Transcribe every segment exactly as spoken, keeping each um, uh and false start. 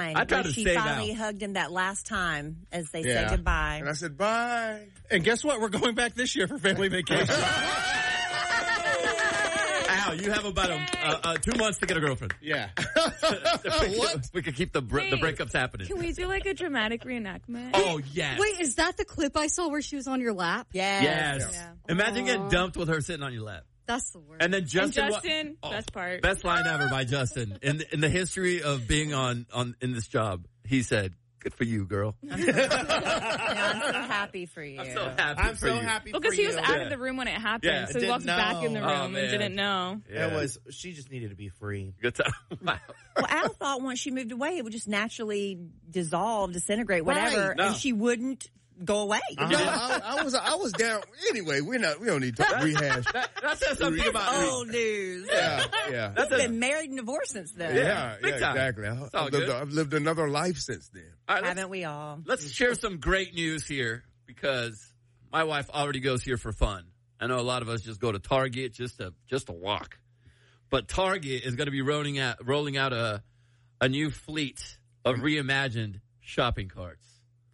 I tried to she stay finally now. hugged him that last time as they Yeah. said goodbye. And I said, bye. And guess what? We're going back this year for family vacation. Al, you have about a, uh, uh, two months to get a girlfriend. Yeah. What? We could keep the br- the Wait, breakups happening. Can we do like a dramatic reenactment? Oh, yes. Wait, is that the clip I saw where she was on your lap? Yes. Yes. Yeah. Imagine Aww. getting dumped with her sitting on your lap. That's the worst. And then And Justin. Justin, wa- best part. Best line ever by Justin. In the, in the history of being on, on in this job, he said, good for you, girl. Yeah, I'm so happy for you. I'm so happy I'm for so you. happy Because for he you. was out Yeah. of the room when it happened, Yeah. so he Didn't walked back in the know. room Oh, and man. didn't know. Yeah. It was, she just needed to be free. Good time. Wow. Well, Al thought once she moved away, it would just naturally dissolve, disintegrate, whatever, Right. No. and she wouldn't go away. No, I, I was I was down. Anyway, we're not. We don't need to rehash. That, that says something about Old news. Yeah, yeah, That's He's a, been married and divorced since then. yeah, Big yeah, time. exactly. I, It's all I've, lived, good. I've lived another life since then. all right, let's, Haven't we all? let's share some great news here because my wife already goes here for fun. I know a lot of us just go to Target just to just to walk, but Target is going to be rolling out rolling out a a new fleet of reimagined shopping carts.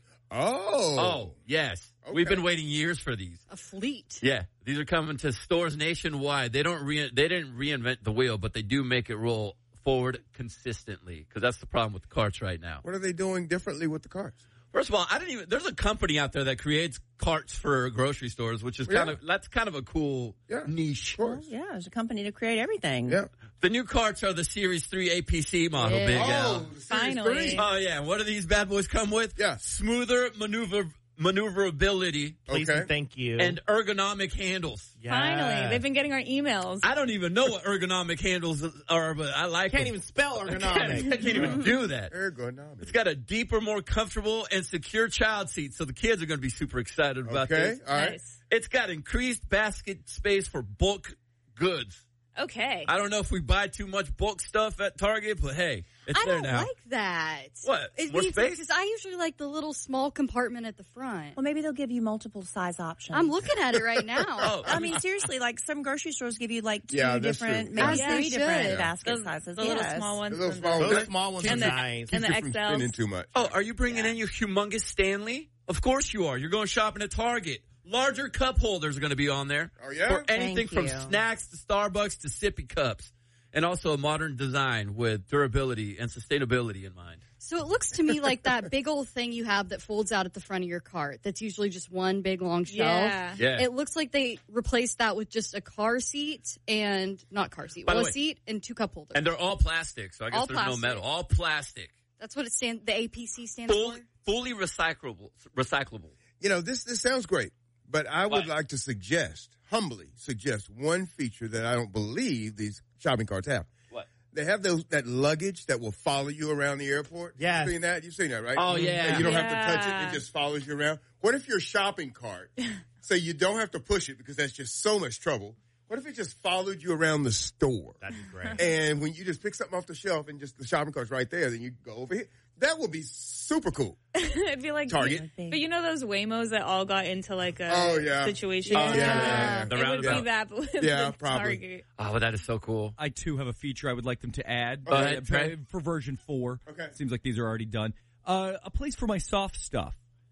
Oh, Oh, yes. Okay. We've been waiting years for these. a fleet. Yeah, these are coming to stores nationwide. They don't re- they didn't reinvent the wheel, but they do make it roll forward consistently because that's the problem with the carts right now. what are they doing differently with the cars? First of all, I didn't even. There's a company out there that creates carts for grocery stores, which is kind Yeah. of that's kind of a cool Yeah. niche. Of course. Yeah, there's a company to create everything. Yeah. The new carts are the Series three A P C model. Yeah. Big Oh, Al. the Series Finally. three. Oh yeah, what do these bad boys come with? Yeah. Smoother maneuver maneuverability Please Okay. and thank you. and ergonomic handles. Yes. Finally, they've been getting our emails. I don't even know what ergonomic handles are, but I like can't them. even spell I ergonomic. can't even do that. Ergonomic. It's got a deeper, more comfortable, and secure child seat, so the kids are going to be super excited about Okay. this. All right. Nice. It's got increased basket space for bulk goods. Okay. I don't know if we buy too much bulk stuff at Target, but hey, it's I there don't now. like that. What? It More means space? because I usually like the little small compartment at the front. Well, maybe they'll give you multiple size options. I'm looking at it right now. Oh, I mean, seriously, like some grocery stores give you like two Yeah, that's different, true. maybe As they three different should. basket Those, sizes. the little yes. small ones. The little from small- the- Those small ones are And the- nice. and the Keep you from X Ls. spending too much. Oh, are you bringing in your humongous Stanley? Of course you are. You're going shopping at Target. Larger cup holders are going to be on there. Oh, yeah? For anything Thank from you. snacks to Starbucks to sippy cups. And also a modern design with durability and sustainability in mind. So it looks to me like that big old thing you have that folds out at the front of your cart. That's usually just one big long shelf. Yeah. Yeah. It looks like they replaced that with just a car seat and not car seat, By well, the a way- seat and two cup holders. And they're all plastic, so I guess All there's plastic. no metal. All plastic. That's what it stand. The A P C stands Full, for. fully recyclable. Recyclable. You know, this this sounds great, but I would What? like to suggest, humbly suggest, one feature that I don't believe these shopping carts have. What? They have those that luggage that will follow you around the airport. Yes. You've seen that? You've seen that, right? Oh, yeah. And you don't have to touch it. Yeah. It just follows you around. What if your shopping cart, so you don't have to push it because that's just so much trouble. What if it just followed you around the store? That'd be great. And when you just pick something off the shelf and just the shopping cart's right there, then you go over here. That would be super cool. It'd be like Target. But you know those Waymos that all got into like a Oh, yeah. situation? Oh, yeah, yeah, yeah. The It would be roundabout. that, but with Yeah, the probably. Target. Oh, but that is so cool. I too have a feature I would like them to add. Go ahead, Uh, Trey. for version four. Okay. Seems like these are already done. Uh, a place for my soft stuff.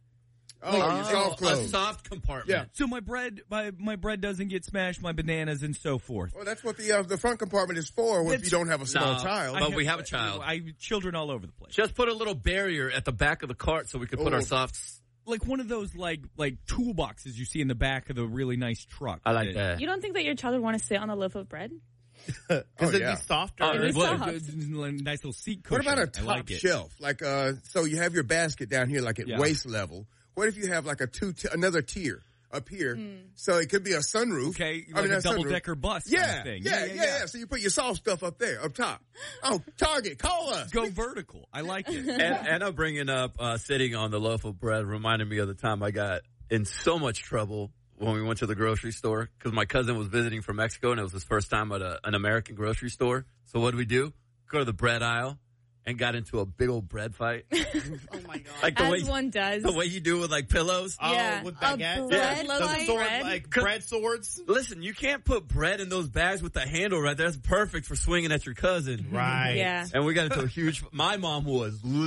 Oh, your soft a clothes. soft compartment. Yeah. So my bread, my, my bread doesn't get smashed, my bananas and so forth. Well, that's what the uh, the front compartment is for if That's- you don't have a small No. child. I- But we have a child. I children all over the place. Just put a little barrier at the back of the cart so we could put Oh. our softs. Like one of those like like toolboxes you see in the back of the really nice truck. I like that. You don't think that your child would want to sit on a loaf of bread? Because Oh, it'd yeah. be softer. Oh, It'd be what? soft. Nice little seat What cushion. about a I top like it. shelf? Like, uh, so you have your basket down here, like at Yeah. waist level. What if you have like a two, t- another tier up here? So it could be a sunroof. Okay, I like mean, a not double sunroof. decker bus Yeah, kind of thing. Yeah, yeah, yeah, So you put your soft stuff up there, up top. Oh, Target, call us. Go vertical. I like it. and, and I'm bringing up uh, sitting on the loaf of bread reminded me of the time I got in so much trouble when we went to the grocery store because my cousin was visiting from Mexico and it was his first time at a, an American grocery store. So what did we do? Go to the bread aisle and got into a big old bread fight. Oh my god. Like the As way one does. the way you do with like pillows. Oh, Yeah. with A baguettes? bread Those fight? sword, Bread? like bread swords? Listen, you can't put bread in those bags with the handle right there. That's perfect for swinging at your cousin. Right. Yeah. And we got into a huge. My mom was